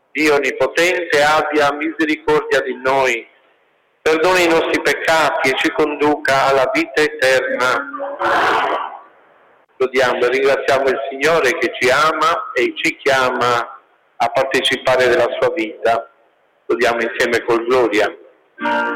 Dio Onnipotente abbia misericordia di noi, perdoni i nostri peccati e ci conduca alla vita eterna. Lodiamo e ringraziamo il Signore che ci ama e ci chiama a partecipare della sua vita. Lodiamo insieme col Gloria.